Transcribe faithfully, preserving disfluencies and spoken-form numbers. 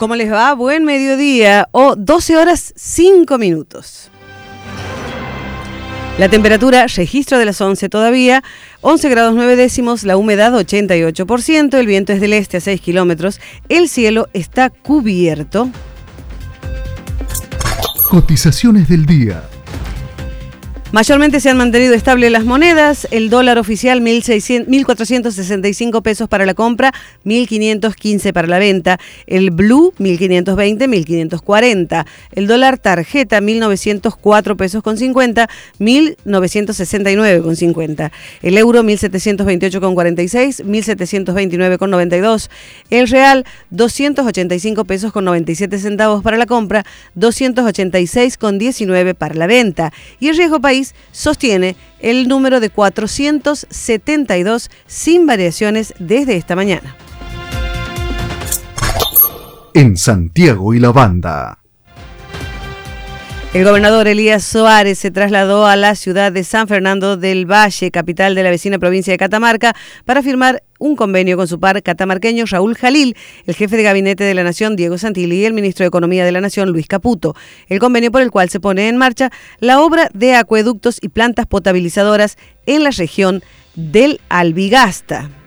¿Cómo les va? Buen mediodía o doce horas cinco minutos. La temperatura, registro de las once todavía, once grados nueve décimos, la humedad ochenta y ocho por ciento, el viento es del este a seis kilómetros, el cielo está cubierto. Cotizaciones del día. Mayormente se han mantenido estables las monedas, el dólar oficial mil cuatrocientos sesenta y cinco pesos para la compra, mil quinientos quince para la venta, el blue mil quinientos veinte, mil quinientos cuarenta, el dólar tarjeta mil novecientos cuatro pesos con cincuenta, mil novecientos sesenta y nueve con cincuenta, el euro mil setecientos veintiocho con cuarenta y seis, mil setecientos veintinueve con noventa y dos, el real doscientos ochenta y cinco pesos con noventa y siete centavos para la compra, doscientos ochenta y seis con diecinueve para la venta, y el riesgo país sostiene el número de cuatrocientos setenta y dos sin variaciones desde esta mañana. En Santiago y la Banda. El gobernador Elías Soares se trasladó a la ciudad de San Fernando del Valle, capital de la vecina provincia de Catamarca, para firmar un convenio con su par catamarqueño Raúl Jalil, el jefe de gabinete de la Nación Diego Santilli y el ministro de Economía de la Nación Luis Caputo. El convenio por el cual se pone en marcha la obra de acueductos y plantas potabilizadoras en la región del Albigasta.